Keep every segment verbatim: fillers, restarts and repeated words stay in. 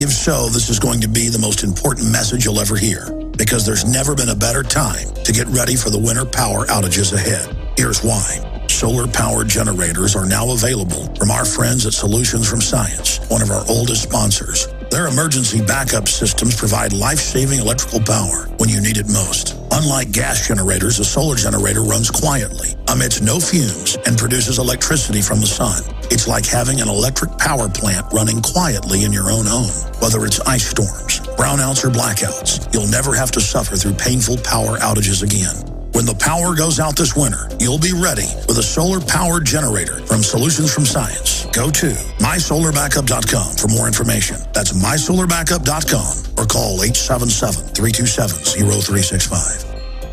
If so, this is going to be the most important message you'll ever hear, because there's never been a better time to get ready for the winter power outages ahead. Here's why. Solar-powered generators are now available from our friends at Solutions from Science, one of our oldest sponsors. Their emergency backup systems provide life-saving electrical power when you need it most. Unlike gas generators, a solar generator runs quietly, emits no fumes, and produces electricity from the sun. It's like having an electric power plant running quietly in your own home. Whether it's ice storms, brownouts, or blackouts, you'll never have to suffer through painful power outages again. When the power goes out this winter, you'll be ready with a solar-powered generator from Solutions from Science. Go to my solar backup dot com for more information. That's my solar backup dot com or call eight seven seven, three two seven, zero three six five.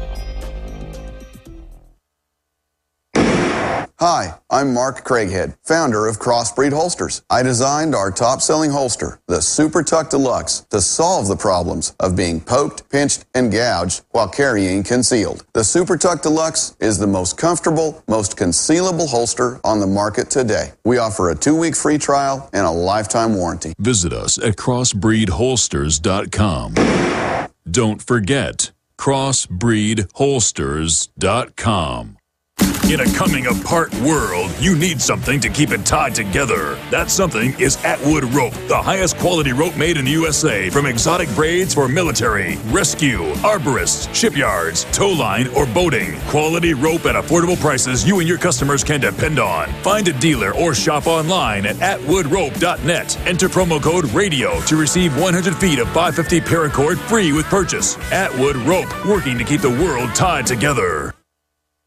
Hi, I'm Mark Craighead, founder of Crossbreed Holsters. I designed our top-selling holster, the Super Tuck Deluxe, to solve the problems of being poked, pinched, and gouged while carrying concealed. The Super Tuck Deluxe is the most comfortable, most concealable holster on the market today. We offer a two-week free trial and a lifetime warranty. Visit us at crossbreed holsters dot com. Don't forget, crossbreed holsters dot com. In a coming-apart world, you need something to keep it tied together. That something is Atwood Rope, the highest quality rope made in the U S A, from exotic braids for military, rescue, arborists, shipyards, tow line, or boating. Quality rope at affordable prices you and your customers can depend on. Find a dealer or shop online at atwood rope dot net. Enter promo code RADIO to receive one hundred feet of five fifty paracord free with purchase. Atwood Rope, working to keep the world tied together.